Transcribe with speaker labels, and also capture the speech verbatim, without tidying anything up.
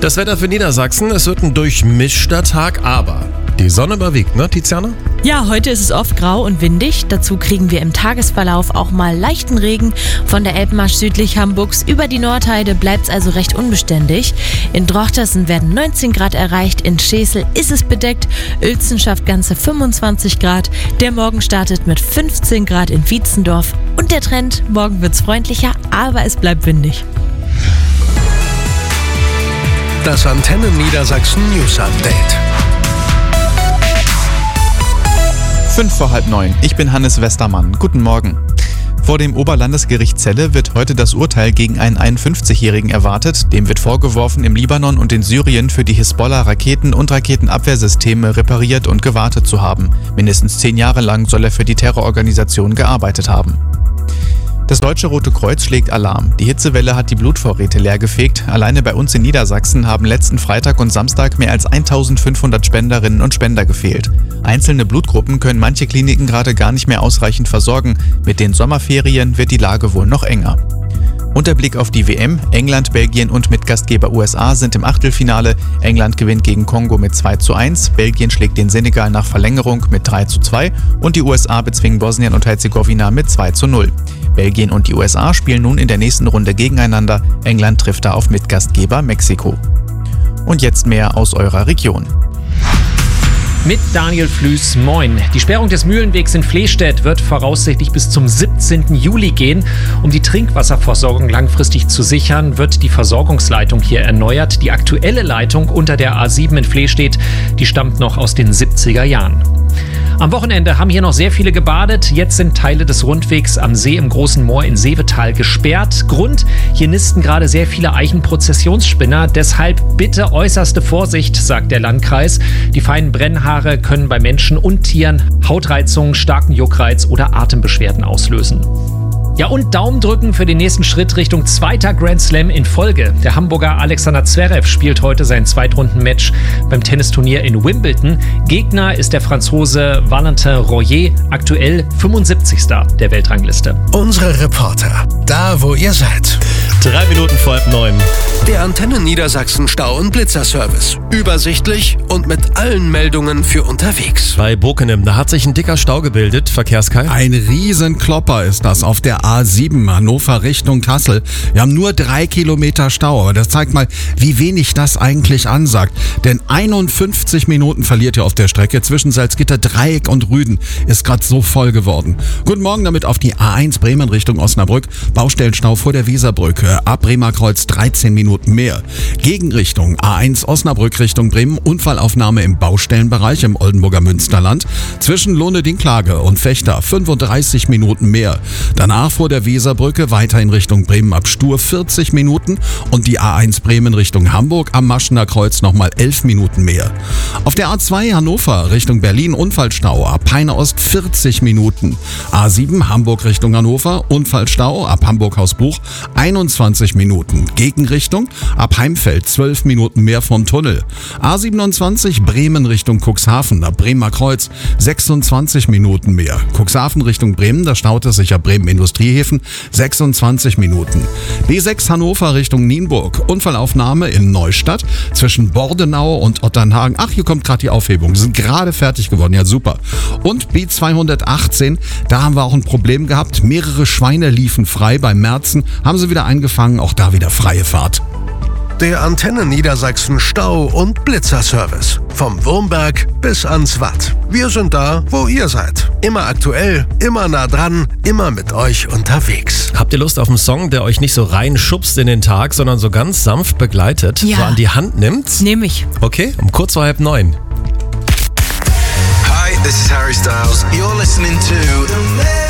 Speaker 1: Das Wetter für Niedersachsen, es wird ein durchmischter Tag, aber die Sonne überwiegt, ne, Tiziana?
Speaker 2: Ja, heute ist es oft grau und windig. Dazu kriegen wir im Tagesverlauf auch mal leichten Regen. Von der Elbmarsch südlich Hamburgs über die Nordheide bleibt es also recht unbeständig. In Drochtersen werden neunzehn Grad erreicht, in Schesel ist es bedeckt, Uelzen schafft ganze fünfundzwanzig Grad. Der Morgen startet mit fünfzehn Grad in Wietzendorf. Und der Trend, morgen wird's freundlicher, aber es bleibt windig.
Speaker 3: Das Antenne Niedersachsen News Update.
Speaker 4: Fünf vor halb neun. Ich bin Hannes Westermann. Guten Morgen. Vor dem Oberlandesgericht Celle wird heute das Urteil gegen einen einundfünfzigjährigen erwartet. Dem wird vorgeworfen, im Libanon und in Syrien für die Hisbollah Raketen und Raketenabwehrsysteme repariert und gewartet zu haben. Mindestens zehn Jahre lang soll er für die Terrororganisation gearbeitet haben. Das Deutsche Rote Kreuz schlägt Alarm. Die Hitzewelle hat die Blutvorräte leergefegt. Alleine bei uns in Niedersachsen haben letzten Freitag und Samstag mehr als eintausendfünfhundert Spenderinnen und Spender gefehlt. Einzelne Blutgruppen können manche Kliniken gerade gar nicht mehr ausreichend versorgen. Mit den Sommerferien wird die Lage wohl noch enger. Und der Blick auf die W M. England, Belgien und Mitgastgeber U S A sind im Achtelfinale. England gewinnt gegen Kongo mit zwei zu eins, Belgien schlägt den Senegal nach Verlängerung mit drei zu zwei und die U S A bezwingen Bosnien und Herzegowina mit zwei zu null. Belgien und die U S A spielen nun in der nächsten Runde gegeneinander. England trifft da auf Mitgastgeber Mexiko. Und jetzt mehr aus eurer Region.
Speaker 5: Mit Daniel Flüß, moin. Die Sperrung des Mühlenwegs in Flehstedt wird voraussichtlich bis zum siebzehnten Juli gehen. Um die Trinkwasserversorgung langfristig zu sichern, wird die Versorgungsleitung hier erneuert. Die aktuelle Leitung unter der A sieben in Flehstedt, die stammt noch aus den siebziger Jahren. Am Wochenende haben hier noch sehr viele gebadet. Jetzt sind Teile des Rundwegs am See im Großen Moor in Seevetal gesperrt. Grund, hier nisten gerade sehr viele Eichenprozessionsspinner. Deshalb bitte äußerste Vorsicht, sagt der Landkreis. Die feinen Brennhaare können bei Menschen und Tieren Hautreizungen, starken Juckreiz oder Atembeschwerden auslösen. Ja, und Daumen drücken für den nächsten Schritt Richtung zweiter Grand Slam in Folge. Der Hamburger Alexander Zverev spielt heute sein Zweitrunden-Match beim Tennisturnier in Wimbledon. Gegner ist der Franzose Valentin Royer, aktuell fünfundsiebzigster der Weltrangliste.
Speaker 3: Unsere Reporter, da wo ihr seid.
Speaker 1: Drei Minuten vor halb neun.
Speaker 3: Der Antenne Niedersachsen Stau- und Blitzerservice. Übersichtlich und mit allen Meldungen für unterwegs.
Speaker 1: Bei Bokenem, da hat sich ein dicker Stau gebildet. Verkehrskai.
Speaker 6: Ein Riesenklopper ist das auf der A sieben Hannover Richtung Kassel. Wir haben nur drei Kilometer Stau, aber das zeigt mal, wie wenig das eigentlich ansagt. Denn einundfünfzig Minuten verliert ihr auf der Strecke zwischen Salzgitter, Dreieck und Rüden. Ist gerade so voll geworden. Guten Morgen damit auf die A eins Bremen Richtung Osnabrück. Baustellenstau vor der Weserbrücke. Ab Bremerkreuz dreizehn Minuten mehr. Gegenrichtung A eins Osnabrück Richtung Bremen. Unfallaufnahme im Baustellenbereich im Oldenburger Münsterland. Zwischen Lohne-Dinklage und Fechter fünfunddreißig Minuten mehr. Danach vor der Weserbrücke weiter in Richtung Bremen ab Stur vierzig Minuten und die A eins Bremen Richtung Hamburg am Maschener Kreuz nochmal elf Minuten mehr. Auf der A zwei Hannover Richtung Berlin Unfallstau ab Peine Ost vierzig Minuten. A sieben Hamburg Richtung Hannover Unfallstau ab Hamburg-Hausbuch einundzwanzig Minuten. Gegenrichtung ab Heimfeld zwölf Minuten mehr vom Tunnel. A siebenundzwanzig Bremen Richtung Cuxhaven ab Bremer Kreuz sechsundzwanzig Minuten mehr. Cuxhaven Richtung Bremen, da staut es sich ab Bremen Industriehäfen sechsundzwanzig Minuten. B sechs Hannover Richtung Nienburg. Unfallaufnahme in Neustadt zwischen Bordenau und Otternhagen. Ach, hier kommt gerade die Aufhebung. Die sind gerade fertig geworden. Ja, super. Und B zweihundertachtzehn, da haben wir auch ein Problem gehabt. Mehrere Schweine liefen frei bei Merzen. Haben sie wieder eingefangen. Auch da wieder freie Fahrt.
Speaker 3: Der Antenne Niedersachsen Stau- und Blitzerservice. Vom Wurmberg bis ans Watt. Wir sind da, wo ihr seid. Immer aktuell, immer nah dran, immer mit euch unterwegs.
Speaker 1: Habt ihr Lust auf einen Song, der euch nicht so reinschubst in den Tag, sondern so ganz sanft begleitet,
Speaker 2: Ja.
Speaker 1: so an die Hand nimmt?
Speaker 2: Nehm ich.
Speaker 1: Okay, um kurz vor halb neun.
Speaker 7: Hi, this is Harry Styles. You're listening to